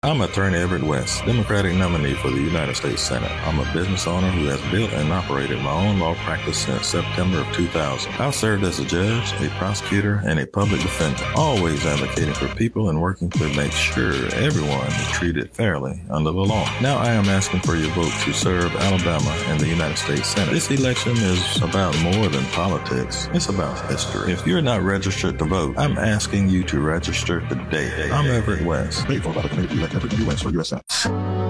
I'm Attorney Everett West, Democratic nominee for the United States Senate. I'm a business owner who has built and operated my own law practice since September of 2000. I've served as a judge, a prosecutor, and a public defender, always advocating for people and working to make sure everyone is treated fairly under the law. Now I am asking for your vote to serve Alabama in the United States Senate. This election is about more than politics. It's about history. If you're not registered to vote, I'm asking you to register today. I'm Everett West. Paid for by the committee elect Everett U.S. or USF.